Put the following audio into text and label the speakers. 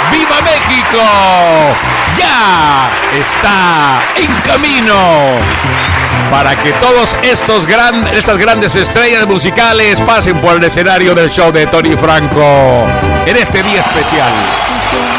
Speaker 1: ¡Viva México! Ya está en camino para que todos estas grandes estrellas musicales pasen por el escenario del show de Tony Franco en este día especial.